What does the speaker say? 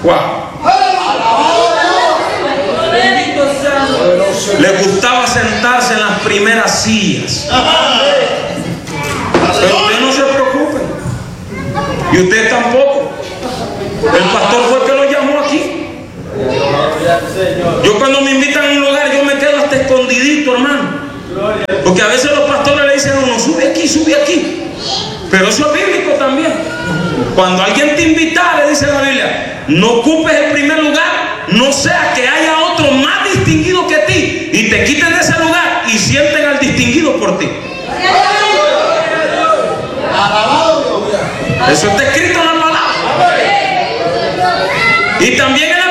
Wow. Le gustaba sentarse en las primeras sillas. Pero usted no se preocupe. Y usted tampoco. El pastor fue el que lo llamó aquí. Yo cuando me invitan a un lugar, yo me quedo hasta escondidito, hermano. Porque a veces los pastores le dicen a uno, sube aquí, sube aquí. Pero eso es bíblico también. Cuando alguien te invita, le dice la Biblia, no ocupes el primer lugar, no sea que haya otro más distinguido que ti y te quiten de ese lugar y sienten al distinguido por ti. Eso está escrito en la palabra. Y también en